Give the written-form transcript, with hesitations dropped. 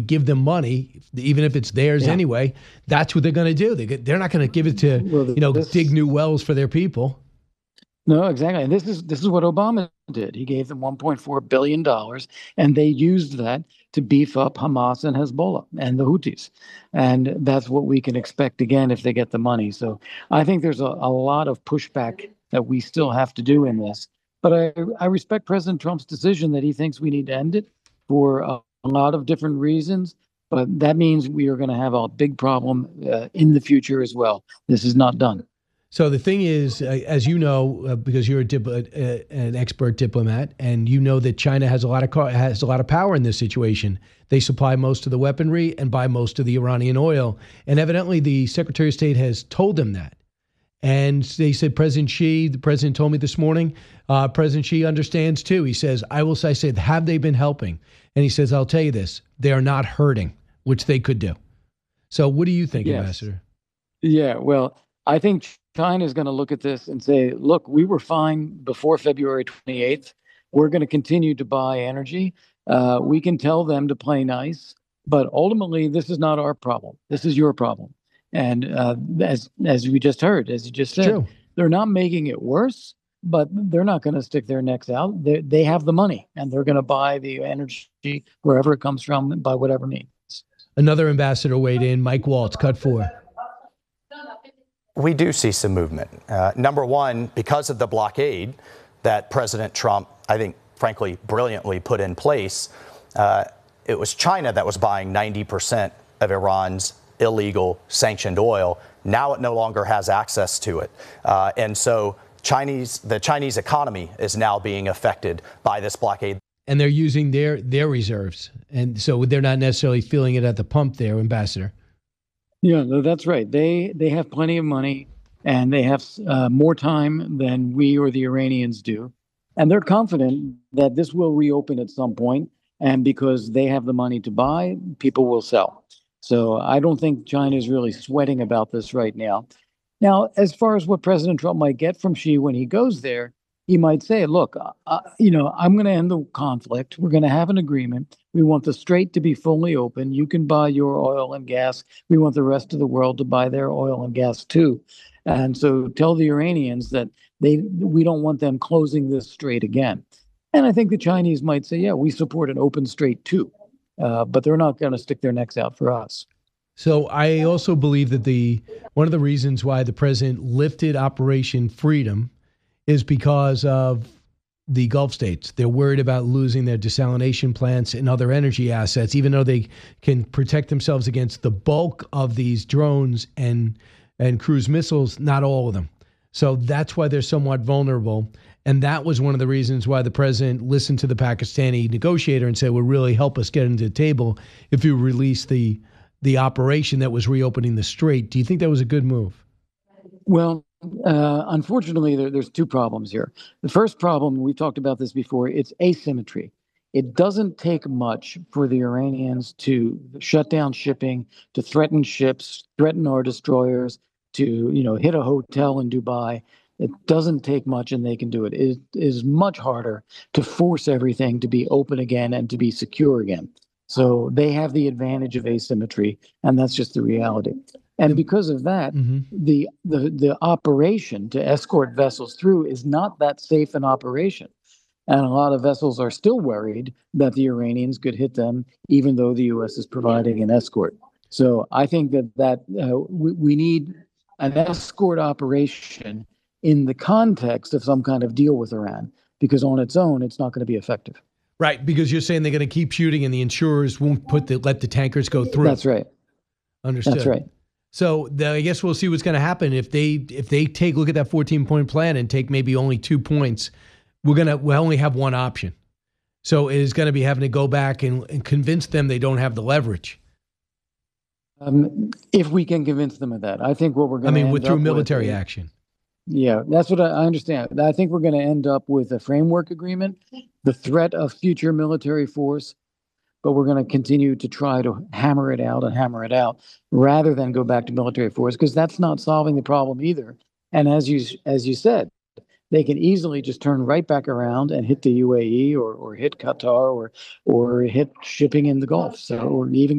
give them money, even if it's theirs anyway, that's what they're going to do. They're not going to give it to, dig new wells for their people. No, exactly. And this is what Obama did. He gave them $1.4 billion, and they used that to beef up Hamas and Hezbollah and the Houthis. And that's what we can expect again if they get the money. So I think there's a lot of pushback that we still have to do in this. But I respect President Trump's decision that he thinks we need to end it for a lot of different reasons. But that means we are going to have a big problem in the future as well. This is not done. So the thing is, as you know, because you're an expert diplomat, and you know that China has a lot of power in this situation. They supply most of the weaponry and buy most of the Iranian oil, and evidently the Secretary of State has told them that. And they said the president told me this morning, President Xi understands too. He says, I said, have they been helping? And he says, I'll tell you this, they are not hurting, which they could do. So what do you think, Ambassador? Yeah, well, I think China is going to look at this and say, look, we were fine before February 28th. We're going to continue to buy energy. We can tell them to play nice, but ultimately, this is not our problem. This is your problem. And as we just heard, as you just said, they're not making it worse, but they're not going to stick their necks out. They have the money, and they're going to buy the energy wherever it comes from by whatever means. Another ambassador weighed in, Mike Waltz, Cut 4. We do see some movement. Number one, because of the blockade that President Trump, I think, frankly, brilliantly put in place, it was China that was buying 90% of Iran's illegal sanctioned oil. Now it no longer has access to it. And so the Chinese economy is now being affected by this blockade. And they're using their reserves. And so they're not necessarily feeling it at the pump there, Ambassador. Yeah, no, that's right. They have plenty of money, and they have more time than we or the Iranians do. And they're confident that this will reopen at some point. And because they have the money to buy, people will sell. So I don't think China is really sweating about this right now. Now, as far as what President Trump might get from Xi when he goes there, he might say, look, I'm going to end the conflict. We're going to have an agreement. We want the strait to be fully open. You can buy your oil and gas. We want the rest of the world to buy their oil and gas too. And so tell the Iranians that we don't want them closing this strait again. And I think the Chinese might say, yeah, we support an open strait too. But they're not going to stick their necks out for us. So I also believe that one of the reasons why the president lifted Operation Freedom is because of the Gulf states. They're worried about losing their desalination plants and other energy assets, even though they can protect themselves against the bulk of these drones and cruise missiles, not all of them. So that's why they're somewhat vulnerable. And that was one of the reasons why the president listened to the Pakistani negotiator and said, "Will really help us get into the table if you release the operation that was reopening the strait." Do you think that was a good move? Well, unfortunately, there's two problems here. The first problem, we've talked about this before, it's asymmetry. It doesn't take much for the Iranians to shut down shipping, to threaten ships, threaten our destroyers, to hit a hotel in Dubai. It doesn't take much, and they can do it. It is much harder to force everything to be open again and to be secure again. So they have the advantage of asymmetry, and that's just the reality. And because of that, the operation to escort vessels through is not that safe an operation. And a lot of vessels are still worried that the Iranians could hit them, even though the U.S. is providing an escort. So I think that we need an escort operation in the context of some kind of deal with Iran, because on its own, it's not going to be effective. Right, because you're saying they're going to keep shooting and the insurers won't let the tankers go through. That's right. Understood. That's right. So I guess we'll see what's going to happen if they look at that 14-point plan and take maybe only 2 points. We'll only have one option. So it is going to be having to go back and convince them they don't have the leverage. If we can convince them of that, I think what we're going to end through military action. Yeah, that's what I understand. I think we're going to end up with a framework agreement, the threat of future military force, but we're going to continue to try to hammer it out rather than go back to military force, because that's not solving the problem either. And as you said, they can easily just turn right back around and hit the UAE or hit Qatar or hit shipping in the Gulf. So, or even